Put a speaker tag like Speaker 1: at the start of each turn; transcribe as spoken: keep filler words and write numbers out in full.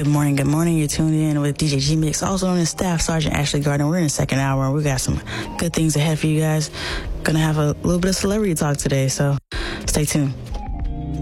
Speaker 1: morning, good morning. You're tuned in with D J G Mix, also known as Staff Sergeant Ashley Gardner. We're in the second hour, and we got some good things ahead for you guys. Gonna have a little bit of celebrity talk today, so stay tuned.